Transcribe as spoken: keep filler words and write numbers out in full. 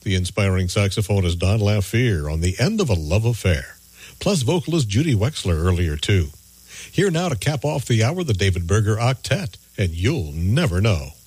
The inspiring saxophonist Don Lafier on The End of a Love Affair, plus vocalist Judy Wexler earlier too. Here now to cap off the hour, the David Berger Octet, and You'll Never Know.